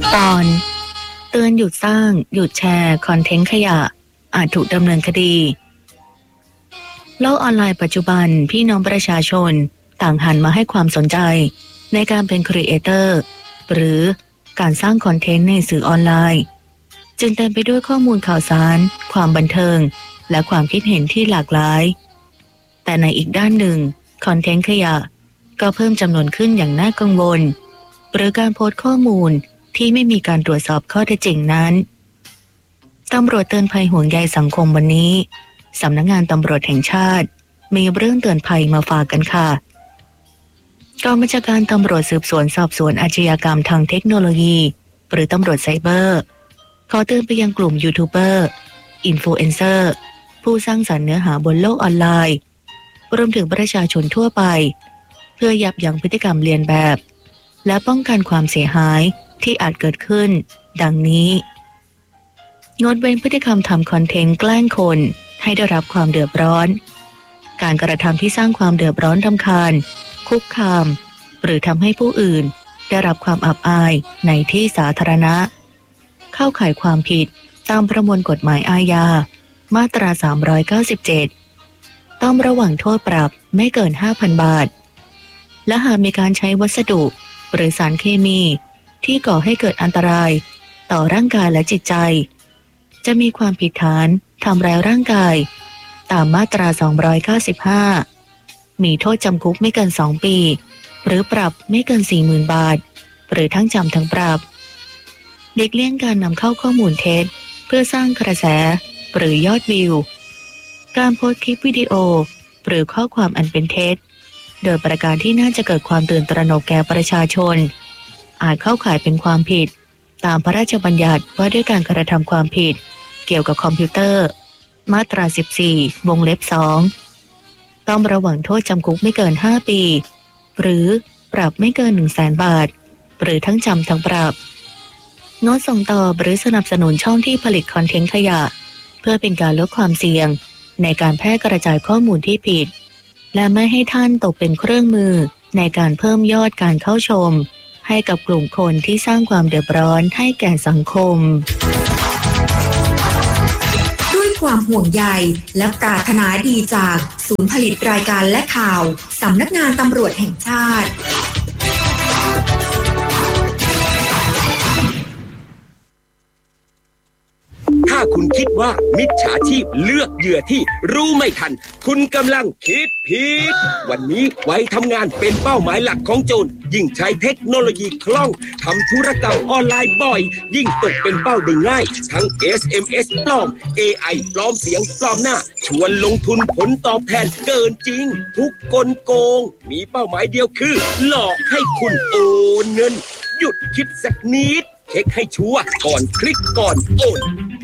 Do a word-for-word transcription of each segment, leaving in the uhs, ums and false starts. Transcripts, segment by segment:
ตอนเตือนหยุดสร้างหยุดแชร์คอนเทนต์ขยะอาจถูกดำเนินคดีโลกออนไลน์ปัจจุบันพี่น้องประชาชนต่างหันมาให้ความสนใจในการเป็นครีเอเตอร์หรือการสร้างคอนเทนต์ในสื่อออนไลน์จึงเต็มไปด้วยข้อมูลข่าวสารความบันเทิงและความคิดเห็นที่หลากหลายแต่ในอีกด้านหนึ่งคอนเทนต์ขยะก็เพิ่มจำนวนขึ้นอย่างน่ากังวลหรือการโพสต์ข้อมูลที่ไม่มีการตรวจสอบข้อเท็จจริงนั้นตำรวจเตือนภัยห่วงใยสังคมวันนี้สำนักงานตำรวจแห่งชาติมีเรื่องเตือนภัยมาฝากกันค่ะกองบัญชาการตำรวจสืบสวนสอบสวนอาชญากรรมทางเทคโนโลยีหรือตำรวจไซเบอร์ขอเตือนไปยังกลุ่มยูทูบเบอร์อินฟลูเอนเซอร์ผู้สร้างสรรค์เนื้อหาบนโลกออนไลน์รวมถึงประชาชนทั่วไปเพื่อยับยั้งพฤติกรรมเลียนแบบและป้องกันความเสียหายที่อาจเกิดขึ้นดังนี้งดเว้นพฤติกรรมทำคอนเทนต์แกล้งคนให้ได้รับความเดือดร้อนการกระทำที่สร้างความเดือดร้อนรำคาญคุกคามหรือทำให้ผู้อื่นได้รับความอับอายในที่สาธารณะเข้าข่ายความผิดตามประมวลกฎหมายอาญามาตราสามร้อยเก้าสิบเจ็ดต้องระหว่างโทษปรับไม่เกิน ห้าพัน บาทและหากมีการใช้วัสดุหรือสารเคมีที่ก่อให้เกิดอันตรายต่อร่างกายและจิตใจจะมีความผิดฐานทำร้ายร่างกายตามมาตราสองร้อยเก้าสิบห้ามีโทษจำคุกไม่เกินสองปีหรือปรับไม่เกิน สี่หมื่น บาทหรือทั้งจำทั้งปรับเด็กเลี่ยงการนำเข้าข้อมูลเท็จเพื่อสร้างกระแสหรือยอดวิวการโพสต์คลิปวิดีโอหรือข้อความอันเป็นเท็จโดยประการที่น่าจะเกิดความตื่นตระหนกแก่ประชาชนอาจเข้าข่ายเป็นความผิดตามพระราชบัญญัติว่าด้วยการกระทำความผิดเกี่ยวกับคอมพิวเตอร์มาตราสิบสี่วงเล็บสองต้องระหว่างโทษจำคุกไม่เกินห้าปีหรือปรับไม่เกิน หนึ่งแสน บาทหรือทั้งจำทั้งปรับงดส่งต่อหรือสนับสนุนช่องที่ผลิตคอนเทนต์ขยะเพื่อเป็นการลดความเสี่ยงในการแพร่กระจายข้อมูลที่ผิดและไม่ให้ท่านตกเป็นเครื่องมือในการเพิ่มยอดการเข้าชมให้กับกลุ่มคนที่สร้างความเดือดร้อนให้แก่สังคมด้วยความห่วงใยและปรารถนาดีจากศูนย์ผลิตรายการและข่าวสำนักงานตำรวจแห่งชาติถ้าคุณคิดว่ามิจฉาชีพเลือกเหยื่อที่รู้ไม่ทันคุณกำลังคิดผิดวันนี้ไว้ทำงานเป็นเป้าหมายหลักของโจรยิ่งใช้เทคโนโลยีคล่องทำธุรกรรมออนไลน์บ่อยยิ่งตกเป็นเป้าได้ง่ายทั้ง เอส เอ็ม เอส ปลอม เอ ไอ ปลอมเสียงปลอมหน้าชวนลงทุนผลตอบแทนเกินจริงทุกกลโกงมีเป้าหมายเดียวคือหลอกให้คุณโอนเงินหยุดคิดสักนิดเช็คให้ชัวร์ก่อนคลิกก่อนโอน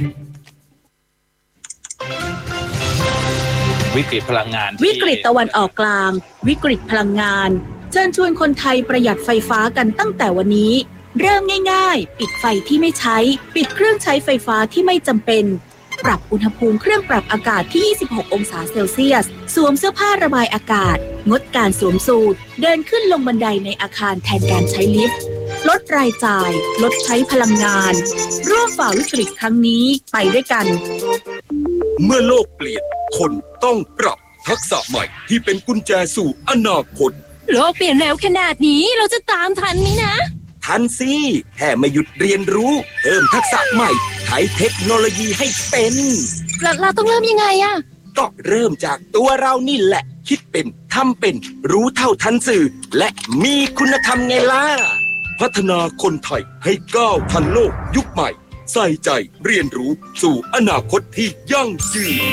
วิกฤตพลังงานวิกฤตตะวันออกกลางวิกฤตพลังงานเชิญชวนคนไทยประหยัดไฟฟ้ากันตั้งแต่วันนี้เริ่มง่ายๆปิดไฟที่ไม่ใช้ปิดเครื่องใช้ไฟฟ้าที่ไม่จำเป็นปรับอุณหภูมิเครื่องปรับอากาศที่ยี่สิบหกองศาเซลเซียสสวมเสื้อผ้าระบายอากาศงดการสวมสูทเดินขึ้นลงบันไดในอาคารแทนการใช้ลิฟต์ลดรายจ่ายลดใช้พลังงานร่วมฝ่าวิกฤตครั้งนี้ไปด้วยกันเมื่อโลกเปลี่ยนคนต้องปรับทักษะใหม่ที่เป็นกุญแจสู่อนาคตโลกเปลี่ยนเร็วขนาดนี้เราจะตามทันไหมนะทันสิแค่ไม่หยุดเรียนรู้เพิ่มทักษะใหม่ใช้เทคโนโลยีให้เป็นเราต้องเริ่มยังไงอะก็เริ่มจากตัวเรานี่แหละคิดเป็นทำเป็นรู้เท่าทันสื่อและมีคุณธรรมไงล่ะพัฒนาคนไทยให้ก้าวทันโลกยุคใหม่ใส่ใจเรียนรู้สู่อนาคตที่ยั่งยืน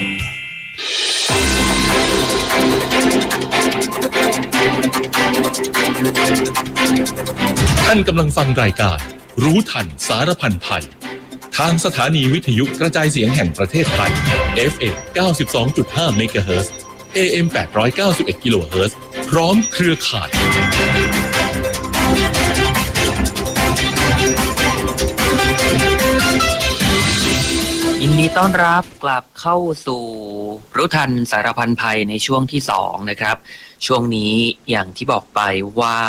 ท่านกำลังฟังรายการรู้ทันสารพันภัยทางสถานีวิทยุกระจายเสียงแห่งประเทศไทย เอฟ เอ็ม เก้าสิบสองจุดห้า เมกะเฮิรตซ์ เอ เอ็ม แปดร้อยเก้าสิบเอ็ด กิโลเฮิรตซ์พร้อมเครือข่ายยินดีต้อนรับกลับเข้าสู่รู้ทันสารพันภัยในช่วงที่สองนะครับช่วงนี้อย่างที่บอกไปว่า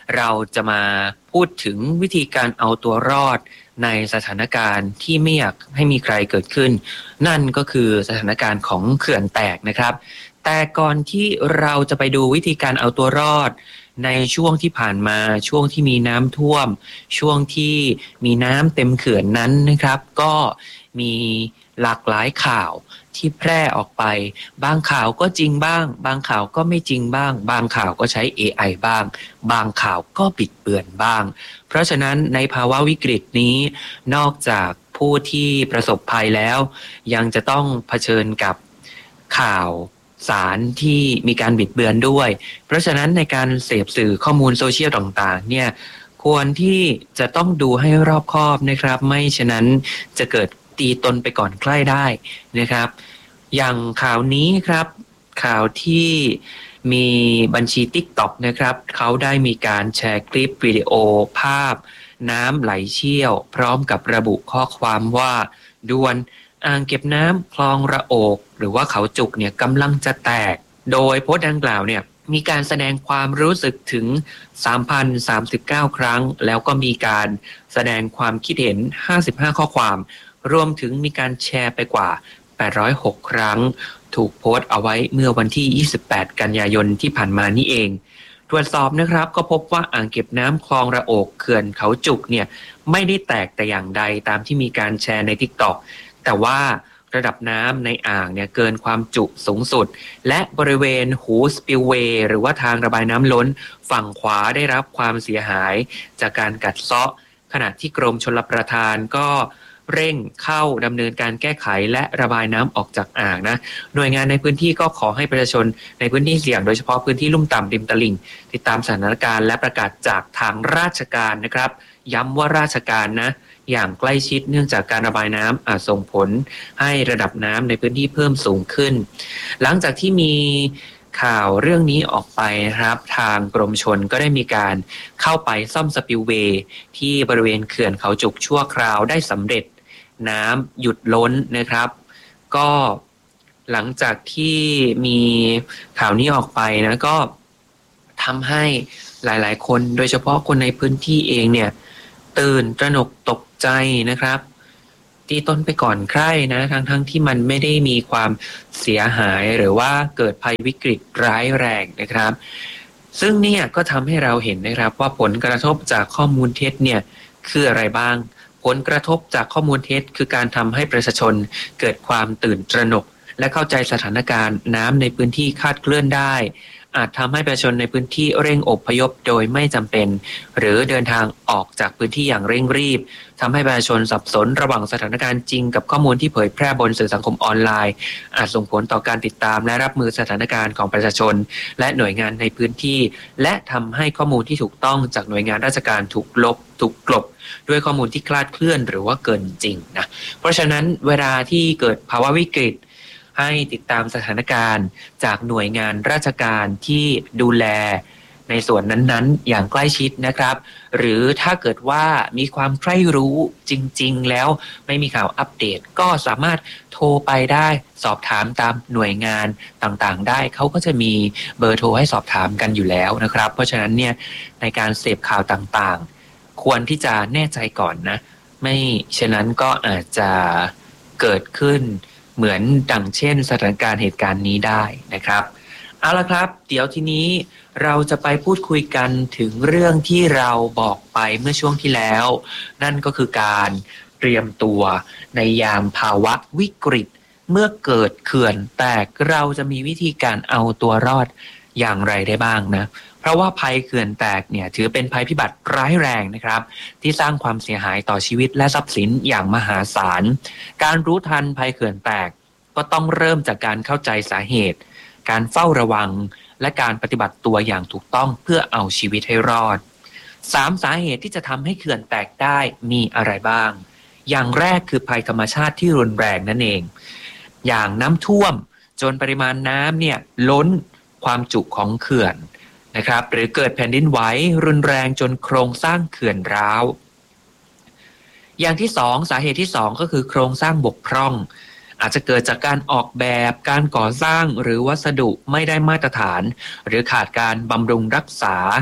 เราจะมาพูดถึงวิธีการเอาตัวรอดในสถานการณ์ที่ไม่อยากให้มีใครเกิดขึ้นนั่นก็คือสถานการณ์ของเขื่อนแตกนะครับแต่ก่อนที่เราจะไปดูวิธีการเอาตัวรอดในช่วงที่ผ่านมาช่วงที่มีน้ำท่วมช่วงที่มีน้ำเต็มเขื่อนนั้นนะครับก็มีหลากหลายข่าวที่แพร่ออกไปบางข่าวก็จริงบ้างบางข่าวก็ไม่จริงบ้างบางข่าวก็ใช้ เอ ไอ บ้างบางข่าวก็บิดเบือนบ้างเพราะฉะนั้นในภาวะวิกฤตนี้นอกจากผู้ที่ประสบภัยแล้วยังจะต้องเผชิญกับข่าวสารที่มีการบิดเบือนด้วยเพราะฉะนั้นในการเสพสื่อข้อมูลโซเชียลต่างๆเนี่ยควรที่จะต้องดูให้รอบคอบนะครับไม่ฉะนั้นจะเกิดตีตนไปก่อนใกล้ได้นะครับอย่างข่าวนี้ครับข่าวที่มีบัญชี TikTok นะครับเขาได้มีการแชร์คลิปวิดีโอภาพน้ำไหลเชี่ยวพร้อมกับระบุข้อความว่าด่วนอ่างเก็บน้ำคลองระโอกหรือว่าเขาจุกเนี่ยกำลังจะแตกโดยโพสต์ดังกล่าวเนี่ยมีการแสดงความรู้สึกถึง สามพันสามสิบเก้า ครั้งแล้วก็มีการแสดงความคิดเห็นห้าสิบห้าข้อความรวมถึงมีการแชร์ไปกว่าแปดร้อยหกครั้งถูกโพสต์เอาไว้เมื่อวันที่ยี่สิบแปดกันยายนที่ผ่านมานี่เองตรวจสอบนะครับก็พบว่าอ่างเก็บน้ำคลองระโอกเขื่อนเขาจุกเนี่ยไม่ได้แตกแต่อย่างใดตามที่มีการแชร์ใน TikTok แต่ว่าระดับน้ำในอ่างเนี่ยเกินความจุสูงสุดและบริเวณหูสปิลเวย์หรือว่าทางระบายน้ำล้นฝั่งขวาได้รับความเสียหายจากการกัดเซาะขณะที่กรมชลประทานก็เร่งเข้าดำเนินการแก้ไขและระบายน้ำออกจากอ่างนะหน่วยงานในพื้นที่ก็ขอให้ประชาชนในพื้นที่เสี่ยงโดยเฉพาะพื้นที่ลุ่มต่ำริมตลิ่งติดตามสถานการณ์และประกาศจากทางราชการนะครับย้ำว่าราชการนะอย่างใกล้ชิดเนื่องจากการระบายน้ำอาจส่งผลให้ระดับน้ำในพื้นที่เพิ่มสูงขึ้นหลังจากที่มีข่าวเรื่องนี้ออกไปนะครับทางกรมชลก็ได้มีการเข้าไปซ่อมสปิลเวย์ที่บริเวณเขื่อนเขาจุกชั่วคราวได้สำเร็จน้ำหยุดล้นนะครับก็หลังจากที่มีข่าวนี้ออกไปนะก็ทำให้หลายๆคนโดยเฉพาะคนในพื้นที่เองเนี่ยตื่นตระหนกตกใจนะครับตีตนไปก่อนใคร่นะทั้งทั้งที่มันไม่ได้มีความเสียหายหรือว่าเกิดภัยวิกฤตร้ายแรงนะครับซึ่งเนี่ยก็ทำให้เราเห็นนะครับว่าผลกระทบจากข้อมูลเท็จเนี่ยคืออะไรบ้างผลกระทบจากข้อมูลเท็จคือการทำให้ประชาชนเกิดความตื่นตระหนกและเข้าใจสถานการณ์น้ำในพื้นที่คลาดเคลื่อนได้อาจทำให้ประชาชนในพื้นที่เร่งอพยพโดยไม่จำเป็นหรือเดินทางออกจากพื้นที่อย่างเร่งรีบทำให้ประชาชนสับสนระหว่างสถานการณ์จริงกับข้อมูลที่เผยแพร่บนสื่อสังคมออนไลน์อาจส่งผลต่อการติดตามและรับมือสถานการณ์ของประชาชนและหน่วยงานในพื้นที่และทำให้ข้อมูลที่ถูกต้องจากหน่วยงานราชการถูกลบถูกกลบด้วยข้อมูลที่คลาดเคลื่อนหรือว่าเกินจริงนะเพราะฉะนั้นเวลาที่เกิดภาวะวิกฤตให้ติดตามสถานการณ์จากหน่วยงานราชการที่ดูแลในส่วนนั้นๆอย่างใกล้ชิดนะครับหรือถ้าเกิดว่ามีความใคร่รู้จริงๆแล้วไม่มีข่าวอัปเดตก็สามารถโทรไปได้สอบถามตามหน่วยงานต่างๆได้เขาก็จะมีเบอร์โทรให้สอบถามกันอยู่แล้วนะครับเพราะฉะนั้นเนี่ยในการเสพข่าวต่างๆควรที่จะแน่ใจก่อนนะไม่ฉะนั้นก็อาจจะเกิดขึ้นเหมือนดังเช่นสถานการณ์เหตุการณ์นี้ได้นะครับเอาละครับเดี๋ยวทีนี้เราจะไปพูดคุยกันถึงเรื่องที่เราบอกไปเมื่อช่วงที่แล้วนั่นก็คือการเตรียมตัวในยามภาวะวิกฤตเมื่อเกิดเขื่อนแตกเราจะมีวิธีการเอาตัวรอดอย่างไรได้บ้างนะเพราะว่าภัยเขื่อนแตกเนี่ยถือเป็นภัยพิบัติร้ายแรงนะครับที่สร้างความเสียหายต่อชีวิตและทรัพย์สินอย่างมหาศาลการรู้ทันภัยเขื่อนแตกก็ต้องเริ่มจากการเข้าใจสาเหตุการเฝ้าระวังและการปฏิบัติตัวอย่างถูกต้องเพื่อเอาชีวิตให้รอดสามสาเหตุที่จะทำให้เขื่อนแตกได้มีอะไรบ้างอย่างแรกคือภัยธรรมชาติที่รุนแรงนั่นเองอย่างน้ำท่วมจนปริมาณน้ำเนี่ยล้นความจุของเขื่อนนะครับหรือเกิดแผ่นดินไหวรุนแรงจนโครงสร้างเขื่อนร้าวอย่างที่สองสาเหตุที่สองก็คือโครงสร้างบกพร่องอาจจะเกิดจากการออกแบบการก่อสร้างหรือวัสดุไม่ได้มาตรฐานหรือขาดการบำรุงรักษา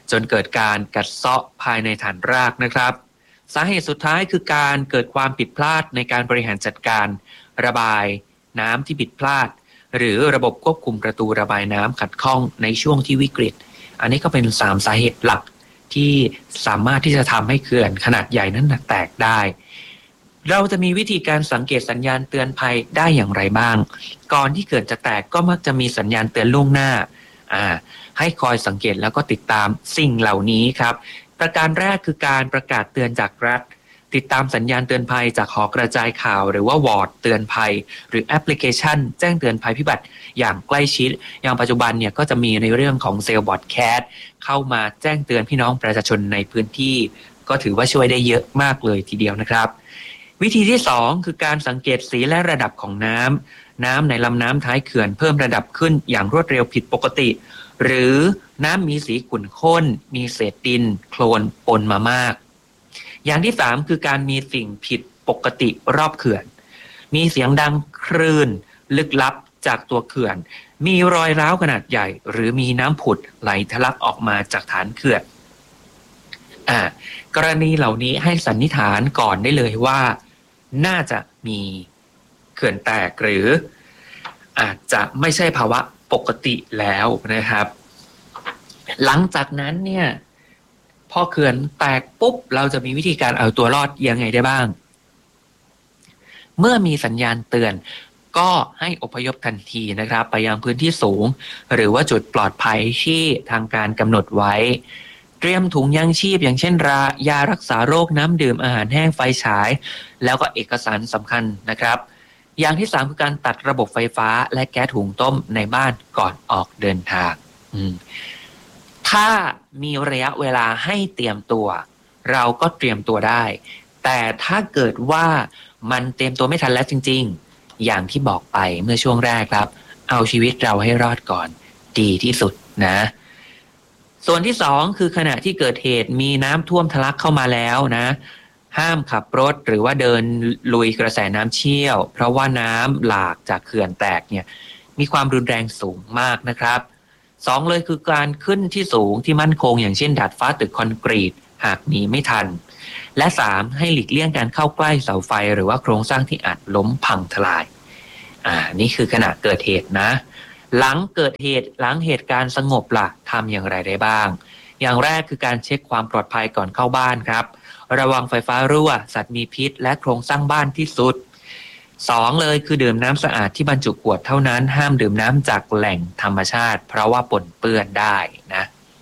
จนเกิดการกัดเซาะภายในฐานรากนะครับสาเหตุสุดท้ายคือการเกิดความผิดพลาดในการบริหารจัดการระบายน้ำที่ผิดพลาดหรือระบบควบคุมประตูระบายน้ำขัดข้องในช่วงที่วิกฤตอันนี้ก็เป็นสามสาเหตุหลักที่สามารถที่จะทำให้เขื่อนขนาดใหญ่นั้นแตกได้เราจะมีวิธีการสังเกตสัญญาณเตือนภัยได้อย่างไรบ้างก่อนที่เขื่อนจะแตกก็มักจะมีสัญญาณเตือนล่วงหน้าอ่าให้คอยสังเกตแล้วก็ติดตามสิ่งเหล่านี้ครับประการแรกคือการประกาศเตือนจากรัฐติดตามสัญญาณเตือนภัยจากหอกระจายข่าวหรือว่าวอร์ดเตือนภัยหรือแอปพลิเคชันแจ้งเตือนภัยพิบัติอย่างใกล้ชิดอย่างปัจจุบันเนี่ยก็จะมีในเรื่องของเซลล์บอทแคสต์เข้ามาแจ้งเตือนพี่น้องประชาชนในพื้นที่ก็ถือว่าช่วยได้เยอะมากเลยทีเดียวนะครับวิธีที่สองคือการสังเกตสีและระดับของน้ำน้ำในลำน้ำท้ายเขื่อนเพิ่มระดับขึ้นอย่างรวดเร็วผิดปกติหรือน้ำมีสีขุ่นข้นมีเศษดินโคลนปนมามากอย่างที่สามคือการมีสิ่งผิดปกติรอบเขื่อนมีเสียงดังคลื่นลึกลับจากตัวเขื่อนมีรอยร้าวขนาดใหญ่หรือมีน้ำผุดไหลทะลักออกมาจากฐานเขื่อนอ่ากรณีเหล่านี้ให้สันนิษฐานก่อนได้เลยว่าน่าจะมีเขื่อนแตกหรืออาจจะไม่ใช่ภาวะปกติแล้วนะครับหลังจากนั้นเนี่ยพอเขื่อนแตกปุ๊บเราจะมีวิธีการเอาตัวรอดยังไงได้บ้างเมื่อมีสัญญาณเตือนก็ให้อพยพทันทีนะครับไปยังพื้นที่สูงหรือว่าจุดปลอดภัยที่ทางการกำหนดไว้เตรียมถุงยังชีพอย่างเช่นรายารักษาโรคน้ำดื่มอาหารแห้งไฟฉายแล้วก็เอกสารสำคัญนะครับอย่างที่สามคือการตัดระบบไฟฟ้าและแก๊สหุงต้มในบ้านก่อนออกเดินทางถ้ามีระยะเวลาให้เตรียมตัวเราก็เตรียมตัวได้แต่ถ้าเกิดว่ามันเตรียมตัวไม่ทันแล้วจริงๆอย่างที่บอกไปเมื่อช่วงแรกครับเอาชีวิตเราให้รอดก่อนดีที่สุดนะส่วนที่สองคือขณะที่เกิดเหตุมีน้ำท่วมทะลักเข้ามาแล้วนะห้ามขับรถหรือว่าเดินลุยกระแสน้ำเชี่ยวเพราะว่าน้ำหลากจากเขื่อนแตกเนี่ยมีความรุนแรงสูงมากนะครับสองเลยคือการขึ้นที่สูงที่มั่นคงอย่างเช่นดาดฟ้าตึกคอนกรีตหากหนีไม่ทันและสามให้หลีกเลี่ยงการเข้าใกล้เสาไฟหรือว่าโครงสร้างที่อาจล้มพังทลายอ่านี่คือขณะเกิดเหตุนะหลังเกิดเหตุหลังเหตุการณ์สงบล่ะทำอย่างไรได้บ้างอย่างแรกคือการเช็คความปลอดภัยก่อนเข้าบ้านครับระวังไฟฟ้ารั่วสัตว์มีพิษและโครงสร้างบ้านที่สุดสองเลยคือดื่มน้ำสะอาดที่บรรจุขวดเท่านั้นห้ามดื่มน้ำจากแหล่งธรรมชาติเพราะว่าปนเปื้อนได้นะ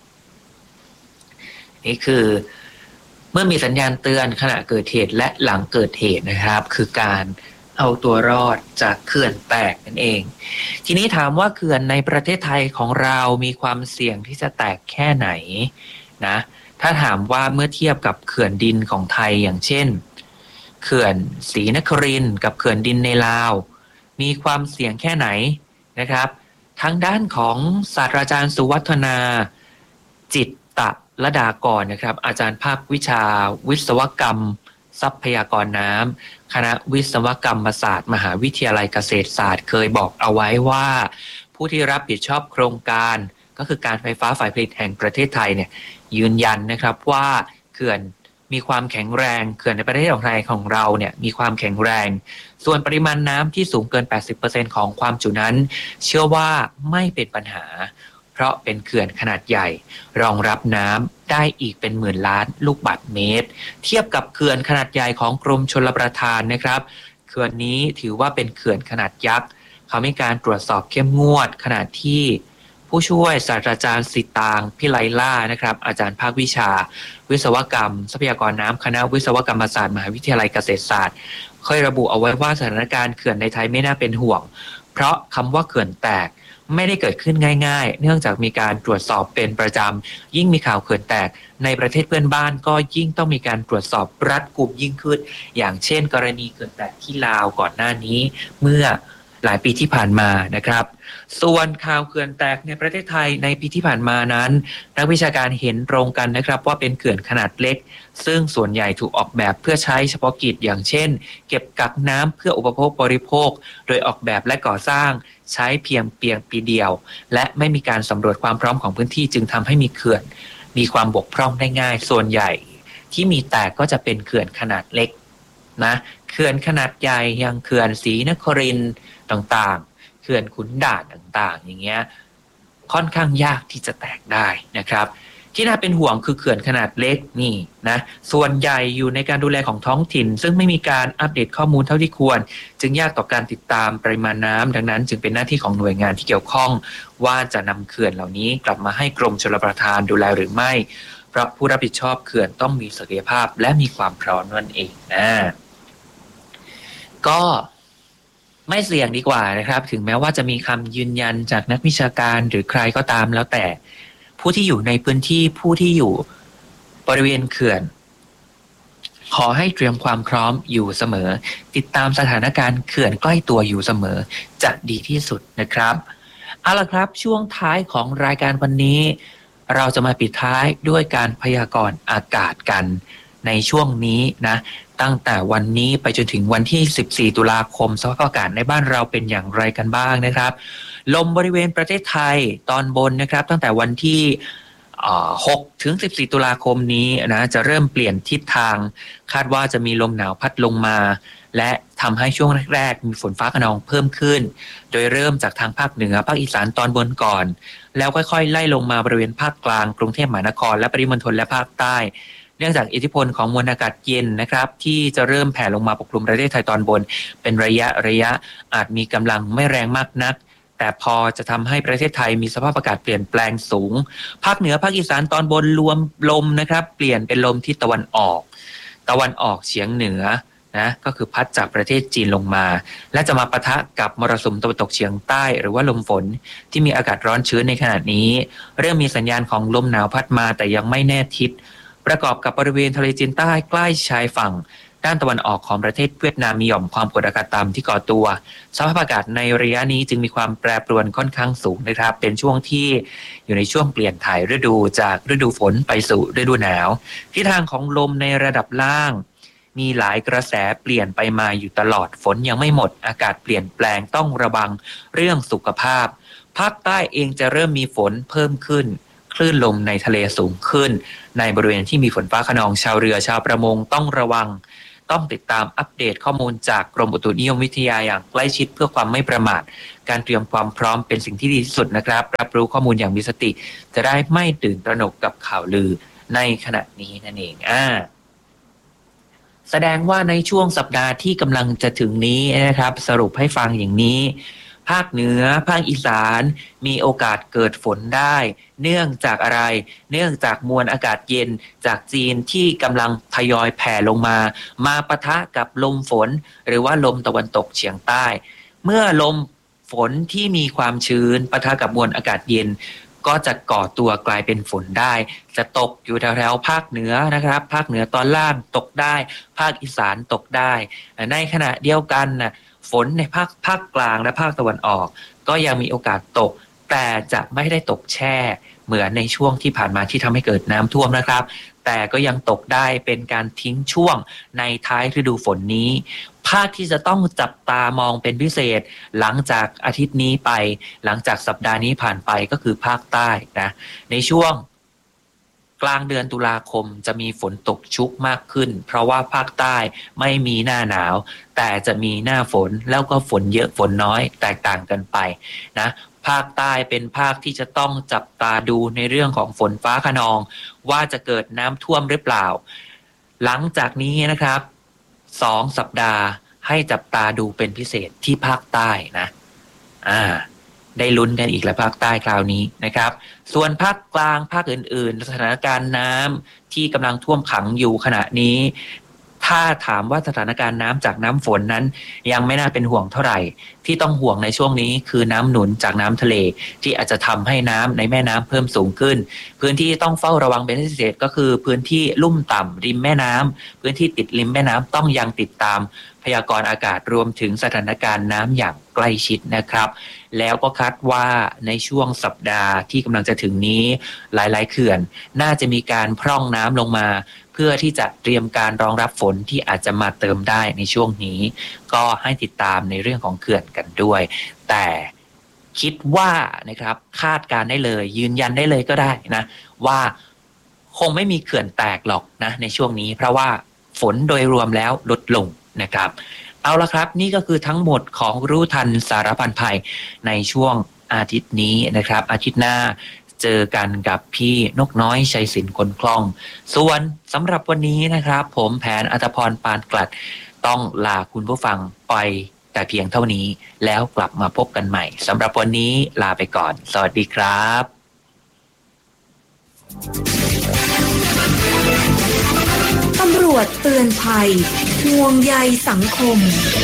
นี่คือเมื่อมีสัญญาณเตือนขณะเกิดเหตุและหลังเกิดเหตุนะครับคือการเอาตัวรอดจากเขื่อนแตกนั่นเองทีนี้ถามว่าเขื่อนในประเทศไทยของเรามีความเสี่ยงที่จะแตกแค่ไหนนะถ้าถามว่าเมื่อเทียบกับเขื่อนดินของไทยอย่างเช่นเขื่อนศรีนครินทร์กับเขื่อนดินในลาวมีความเสี่ยงแค่ไหนนะครับทางด้านของศาสตราจารย์สุวัฒนาจิตตะระดากรนะครับอาจารย์ภาควิชาวิศวกรรมทรัพยากรน้ำคณะวิศวกรรมศาสตร์มหาวิทยาลัยเกษตรศาสตร์เคยบอกเอาไว้ว่าผู้ที่รับผิดชอบโครงการก็คือการไฟฟ้าฝ่ายผลิตแห่งประเทศไทยเนี่ยยืนยันนะครับว่าเขื่อนมีความแข็งแรงเขื่อนในประเทศของไทยของเราเนี่ยมีความแข็งแรงส่วนปริมาณน้ำที่สูงเกิน แปดสิบเปอร์เซ็นต์ ของความจุนั้นเชื่อว่าไม่เป็นปัญหาเพราะเป็นเขื่อนขนาดใหญ่รองรับน้ำได้อีกเป็นหมื่นล้านลูกบาศก์เมตรเทียบกับเขื่อนขนาดใหญ่ของกรมชลประทานนะครับเขื่อนนี้ถือว่าเป็นเขื่อนขนาดยักษ์เขามีการตรวจสอบเข้มงวดขณะที่ผู้ช่วยศาสตราจารย์สิตางพิไลล่านะครับอาจารย์ภาควิชาวิศวกรรมทรัพยากรน้ำคณะวิศวกรรมศาสตร์มหาวิทยาลัยเกษตรศาสตร์เคยระบุเอาไว้ว่าสถานการณ์เขื่อนในไทยไม่น่าเป็นห่วงเพราะคำว่าเขื่อนแตกไม่ได้เกิดขึ้นง่ายๆเนื่องจากมีการตรวจสอบเป็นประจำยิ่งมีข่าวเขื่อนแตกในประเทศเพื่อนบ้านก็ยิ่งต้องมีการตรวจสอบรัดกุมยิ่งขึ้นอย่างเช่นกรณีเขื่อนแตกที่ลาวก่อนหน้านี้เมื่อหลายปีที่ผ่านมานะครับส่วนข่าวเขื่อนแตกในประเทศไทยในปีที่ผ่านมานั้นนักวิชาการเห็นตรงกันนะครับว่าเป็นเขื่อนขนาดเล็กซึ่งส่วนใหญ่ถูกออกแบบเพื่อใช้เฉพาะกิจอย่างเช่นเก็บกักน้ำเพื่ออุปโภคบริโภคโดยออกแบบและก่อสร้างใช้เพียงเพียงปีเดียวและไม่มีการสำรวจความพร้อมของพื้นที่จึงทำให้มีเขื่อนมีความบกพร่องได้ง่ายส่วนใหญ่ที่มีแตกก็จะเป็นเขื่อนขนาดเล็กนะเขื่อนขนาดใหญ่อย่างเขื่อนศรีนครินทร์ต่างๆเขื่อนขุนด่านต่างๆอย่างเงี้ยค่อนข้างยากที่จะแตกได้นะครับที่น่าเป็นห่วงคือเขื่อนขนาดเล็กนี่นะส่วนใหญ่อยู่ในการดูแลของท้องถิ่นซึ่งไม่มีการอัปเดตข้อมูลเท่าที่ควรจึงยากต่อการติดตามปริมาณน้ำดังนั้นจึงเป็นหน้าที่ของหน่วยงานที่เกี่ยวข้องว่าจะนำเขื่อนเหล่านี้กลับมาให้กรมชลประทานดูแลหรือไม่เพราะผู้รับผิดชอบเขื่อนต้องมีศักยภาพและมีความพร้อมนั่นเองนะก็ไม่เสี่ยงดีกว่านะครับถึงแม้ว่าจะมีคำยืนยันจากนักวิชาการหรือใครก็ตามแล้วแต่ผู้ที่อยู่ในพื้นที่ผู้ที่อยู่บริเวณเขื่อนขอให้เตรียมความพร้อมอยู่เสมอติดตามสถานการณ์เขื่อนใกล้ตัวอยู่เสมอจะดีที่สุดนะครับเอาล่ะครับช่วงท้ายของรายการวันนี้เราจะมาปิดท้ายด้วยการพยากรณ์อากาศกันในช่วงนี้นะตั้งแต่วันนี้ไปจนถึงวันที่สิบสี่ตุลาคมสภาพอากาศในบ้านเราเป็นอย่างไรกันบ้างนะครับลมบริเวณประเทศไทยตอนบนนะครับตั้งแต่วันที่หกถึงสิบสี่ตุลาคมนี้นะจะเริ่มเปลี่ยนทิศทางคาดว่าจะมีลมหนาวพัดลงมาและทำให้ช่วงแรกๆมีฝนฟ้าคะนองเพิ่มขึ้นโดยเริ่มจากทางภาคเหนือภาคอีสานตอนบนก่อนแล้วค่อยๆไล่ลงมาบริเวณภาคกลางกรุงเทพมหานครและปริมณฑลและภาคใต้เนื่องจากอิทธิพลของมวลอากาศเย็นนะครับที่จะเริ่มแผ่ลงมาปกคลุมประเทศไทยตอนบนเป็นระยะระยะอาจมีกำลังไม่แรงมากนักแต่พอจะทำให้ประเทศไทยมีสภาพอากาศเปลี่ยนแปลงสูงภาคเหนือภาคอีสานตอนบนรวมลมนะครับเปลี่ยนเป็นลมทิศตะวันออกตะวันออกเฉียงเหนือนะก็คือพัดจากประเทศจีนลงมาและจะมาปะทะกับมรสุมตะวันตกเฉียงใต้หรือว่าลมฝนที่มีอากาศร้อนชื้นในขณะนี้เริ่มมีสัญญาณของลมหนาวพัดมาแต่ยังไม่แน่ทิศประกอบกับบริเวณทะเลจีนใต้ใกล้ชายฝั่งด้านตะวันออกของประเทศเวียดนามมีหย่อมความกดอากาศต่ำที่ก่อตัวสภาพอากาศในระยะนี้จึงมีความแปรปรวนค่อนข้างสูงนะครับเป็นช่วงที่อยู่ในช่วงเปลี่ยนถ่ายฤดูจากฤดูฝนไปสู่ฤดูหนาวทิศทางของลมในระดับล่างมีหลายกระแสเปลี่ยนไปมาอยู่ตลอดฝนยังไม่หมดอากาศเปลี่ยนแปลงต้องระวังเรื่องสุขภาพภาคใต้เองจะเริ่มมีฝนเพิ่มขึ้นคลื่นลมในทะเลสูงขึ้นในบริเวณที่มีฝนฟ้าคะนองชาวเรือชาวประมงต้องระวังต้องติดตามอัปเดตข้อมูลจากกรมอุตุนิยมวิทยาอย่างใกล้ชิดเพื่อความไม่ประมาทการเตรียมความพร้อมเป็นสิ่งที่ดีที่สุดนะครับรับรู้ข้อมูลอย่างมีสติจะได้ไม่ตื่นตระหนกกับข่าวลือในขณะนี้นั่นเองอ่าแสดงว่าในช่วงสัปดาห์ที่กำลังจะถึงนี้นะครับสรุปให้ฟังอย่างนี้ภาคเหนือภาคอีสานมีโอกาสเกิดฝนได้เนื่องจากอะไรเนื่องจากมวลอากาศเย็นจากจีนที่กำลังทยอยแผ่ลงมามาปะทะกับลมฝนหรือว่าลมตะวันตกเฉียงใต้เมื่อลมฝนที่มีความชื้นปะทะกับมวลอากาศเย็นก็จะก่อตัวกลายเป็นฝนได้จะตกอยู่แถวๆภาคเหนือนะครับภาคเหนือตอนล่างตกได้ภาคอีสานตกได้ในขณะเดียวกันนะฝนในภาคภาคกลางและภาคตะวันออกก็ยังมีโอกาสตกแต่จะไม่ได้ตกแช่เหมือนในช่วงที่ผ่านมาที่ทำให้เกิดน้ำท่วมนะครับแต่ก็ยังตกได้เป็นการทิ้งช่วงในท้ายฤดูฝนนี้ภาคที่จะต้องจับตามองเป็นพิเศษหลังจากอาทิตย์นี้ไปหลังจากสัปดาห์นี้ผ่านไปก็คือภาคใต้นะในช่วงกลางเดือนตุลาคมจะมีฝนตกชุกมากขึ้นเพราะว่าภาคใต้ไม่มีหน้าหนาวแต่จะมีหน้าฝนแล้วก็ฝนเยอะฝนน้อยแตกต่างกันไปนะภาคใต้เป็นภาคที่จะต้องจับตาดูในเรื่องของฝนฟ้าคะนองว่าจะเกิดน้ำท่วมหรือเปล่าหลังจากนี้นะครับสองสัปดาห์ให้จับตาดูเป็นพิเศษที่ภาคใต้นะอ่าได้ลุ้นกันอีกแล้วภาคใต้คราวนี้นะครับส่วนภาคกลางภาคอื่นๆสถานการณ์น้ำที่กำลังท่วมขังอยู่ขณะนี้ถ้าถามว่าสถานการณ์น้ำจากน้ำฝนนั้นยังไม่น่าเป็นห่วงเท่าไหร่ที่ต้องห่วงในช่วงนี้คือน้ำหนุนจากน้ำทะเลที่อาจจะทำให้น้ำในแม่น้ำเพิ่มสูงขึ้นพื้นที่ต้องเฝ้าระวังเป็นพิเศษก็คือพื้นที่ลุ่มต่ำริมแม่น้ำพื้นที่ติดริมแม่น้ำต้องยังติดตามพยากรณ์อากาศรวมถึงสถานการณ์น้ำอย่างใกล้ชิดนะครับแล้วก็คาดว่าในช่วงสัปดาห์ที่กำลังจะถึงนี้หลายๆเขื่อนน่าจะมีการพร่องน้ำลงมาเพื่อที่จะเตรียมการรองรับฝนที่อาจจะมาเติมได้ในช่วงนี้ก็ให้ติดตามในเรื่องของเขื่อนกันด้วยแต่คิดว่านะครับคาดการได้เลยยืนยันได้เลยก็ได้นะว่าคงไม่มีเขื่อนแตกหรอกนะในช่วงนี้เพราะว่าฝนโดยรวมแล้วลดลงนะครับเอาละครับนี่ก็คือทั้งหมดของรู้ทันสารพันภัยในช่วงอาทิตย์นี้นะครับอาทิตย์หน้าเจอกันกับพี่นกน้อยชัยศิลป์คนคล่องส่วนสำหรับวันนี้นะครับผมแผนอัตพรปานกลัดต้องลาคุณผู้ฟังไปแต่เพียงเท่านี้แล้วกลับมาพบกันใหม่สำหรับวันนี้ลาไปก่อนสวัสดีครับตำรวจเตือนภัยห่วงใยสังคม